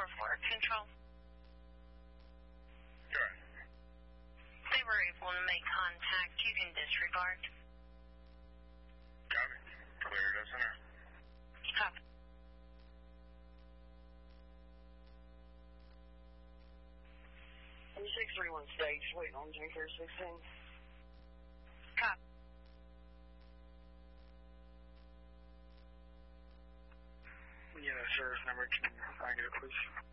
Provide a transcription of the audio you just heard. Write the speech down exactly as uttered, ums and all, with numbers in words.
four four. Control. Sure. They were able to make contact. You can disregard. Copy. Clear to center. Copy. six three one stage, waiting on J K sixteen. Copy. Yeah, service number, can I get it, please?